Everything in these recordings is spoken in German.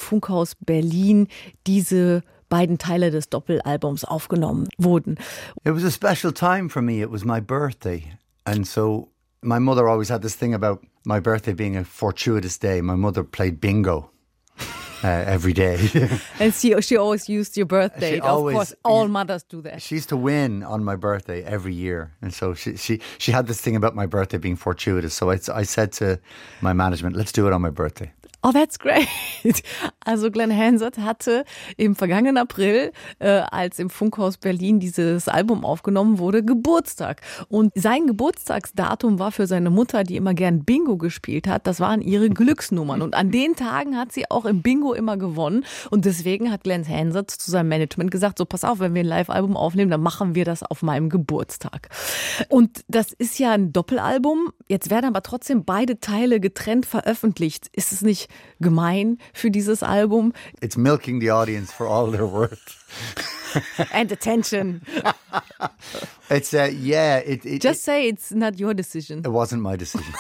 Funkhaus Berlin diese beiden Teile des Doppelalbums aufgenommen wurden. It was a special time for me. It was my birthday. And so my mother always had this thing about my birthday being a fortuitous day. My mother played bingo every day. And she always used your birthday. Of course, all mothers do that. She used to win on my birthday every year. And so she had this thing about my birthday being fortuitous. So I said to my management, let's do it on my birthday. Oh, that's great. Also Glenn Hansard hatte im vergangenen April, als im Funkhaus Berlin dieses Album aufgenommen wurde, Geburtstag. Und sein Geburtstagsdatum war für seine Mutter, die immer gern Bingo gespielt hat, das waren ihre Glücksnummern. Und an den Tagen hat sie auch im Bingo immer gewonnen. Und deswegen hat Glenn Hansard zu seinem Management gesagt, so pass auf, wenn wir ein Live-Album aufnehmen, dann machen wir das auf meinem Geburtstag. Und das ist ja ein Doppelalbum. Jetzt werden aber trotzdem beide Teile getrennt veröffentlicht. Ist es nicht gemein für dieses Album? It's milking the audience for all their worth. And attention. It's Just say it's not your decision. It wasn't my decision.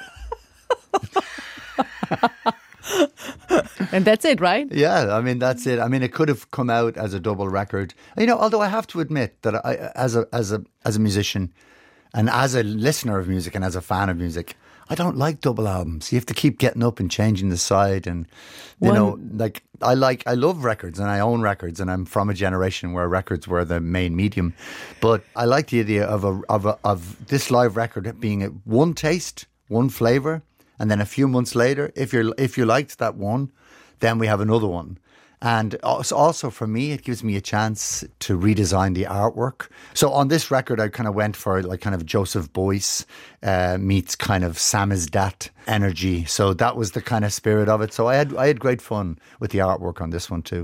And that's it, right? Yeah, I mean, that's it. I mean, it could have come out as a double record. You know, although I have to admit that I, as a musician and as a listener of music and as a fan of music, I don't like double albums. You have to keep getting up and changing the side, and you know, like I love records and I own records, and I'm from a generation where records were the main medium. But I like the idea of this live record being one taste, one flavor, and then a few months later, if you liked that one, then we have another one. And also for me, it gives me a chance to redesign the artwork. So on this record, I kind of went for like kind of Joseph Beuys meets kind of Samizdat energy. So that was the kind of spirit of it. So I had great fun with the artwork on this one too.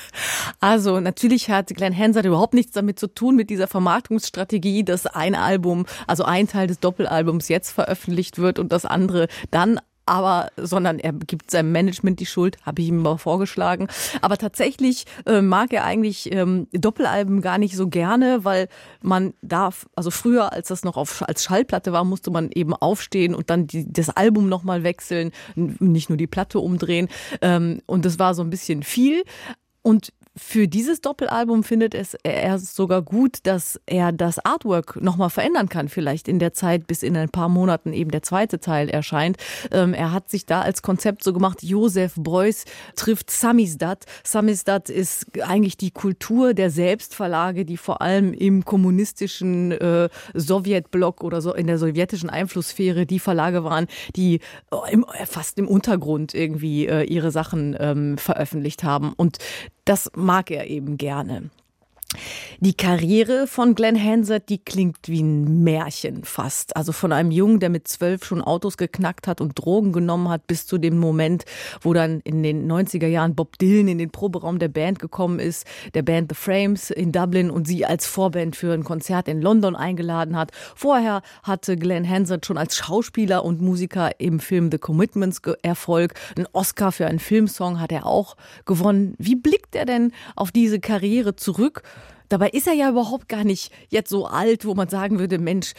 Also natürlich hat Glenn Hansard überhaupt nichts damit zu tun mit dieser Vermarktungsstrategie, dass ein Album, also ein Teil des Doppelalbums jetzt veröffentlicht wird und das andere dann. Sondern er gibt seinem Management die Schuld, habe ich ihm mal vorgeschlagen. Aber tatsächlich mag er eigentlich Doppelalben gar nicht so gerne, weil man darf, also früher, als das noch als Schallplatte war, musste man eben aufstehen und dann das Album nochmal wechseln, nicht nur die Platte umdrehen. Und das war so ein bisschen viel. Und für dieses Doppelalbum findet er sogar gut, dass er das Artwork nochmal verändern kann, vielleicht in der Zeit, bis in ein paar Monaten eben der zweite Teil erscheint. Er hat sich da als Konzept so gemacht, Joseph Beuys trifft Samizdat. Samizdat ist eigentlich die Kultur der Selbstverlage, die vor allem im kommunistischen Sowjetblock oder so in der sowjetischen Einflusssphäre die Verlage waren, die fast im Untergrund irgendwie ihre Sachen veröffentlicht haben. Und das mag er eben gerne. Die Karriere von Glenn Hansard, die klingt wie ein Märchen fast. Also von einem Jungen, der mit 12 schon Autos geknackt hat und Drogen genommen hat, bis zu dem Moment, wo dann in den 90er Jahren Bob Dylan in den Proberaum der Band gekommen ist, der Band The Frames in Dublin, und sie als Vorband für ein Konzert in London eingeladen hat. Vorher hatte Glenn Hansard schon als Schauspieler und Musiker im Film The Commitments Erfolg. Einen Oscar für einen Filmsong hat er auch gewonnen. Wie blickt er denn auf diese Karriere zurück? Dabei ist er ja überhaupt gar nicht jetzt so alt, wo man sagen würde, Mensch,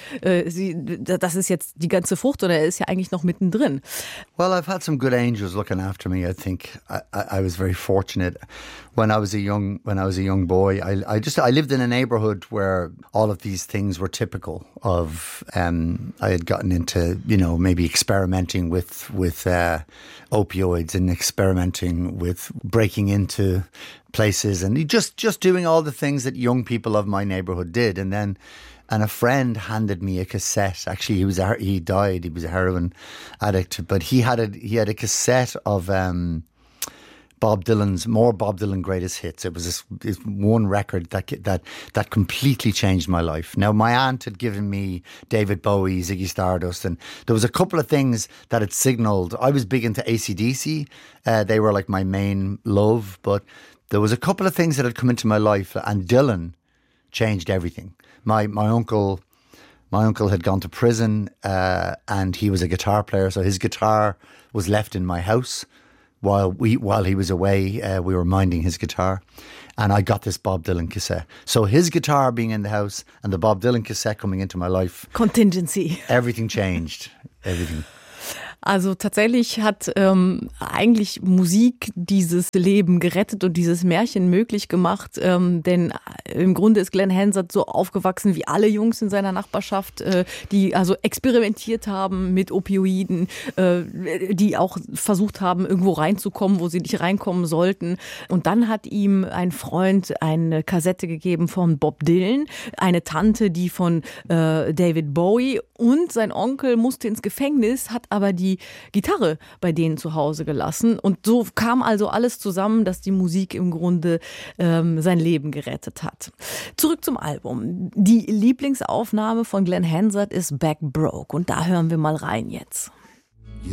das ist jetzt die ganze Frucht, sondern er ist ja eigentlich noch mittendrin. Well, I've had some good angels looking after me. I think I was very fortunate when I was a young boy. I lived in a neighborhood where all of these things were typical of. I had gotten into, you know, maybe experimenting with opioids and experimenting with breaking into places and just doing all the things that young people of my neighborhood did. And a friend handed me a cassette. Actually, he died. He was a heroin addict, but he had a cassette of Bob Dylan greatest hits. It was this one record that completely changed my life. Now, my aunt had given me David Bowie, Ziggy Stardust, and there was a couple of things that had signaled. I was big into AC/DC. They were like my main love, but there was a couple of things that had come into my life, and Dylan changed everything. My uncle had gone to prison, and he was a guitar player, so his guitar was left in my house while he was away. We were minding his guitar, and I got this Bob Dylan cassette. So his guitar being in the house and the Bob Dylan cassette coming into my life, Contingency. Everything changed. Everything. Also tatsächlich hat eigentlich Musik dieses Leben gerettet und dieses Märchen möglich gemacht, denn im Grunde ist Glenn Hansard so aufgewachsen wie alle Jungs in seiner Nachbarschaft, die also experimentiert haben mit Opioiden, die auch versucht haben, irgendwo reinzukommen, wo sie nicht reinkommen sollten. Und dann hat ihm ein Freund eine Kassette gegeben von Bob Dylan, eine Tante, die von David Bowie, und sein Onkel musste ins Gefängnis, hat aber die Gitarre bei denen zu Hause gelassen. Und so kam also alles zusammen, dass die Musik im Grunde sein Leben gerettet hat. Zurück zum Album. Die Lieblingsaufnahme von Glenn Hansard ist Back Broke. Und da hören wir mal rein jetzt.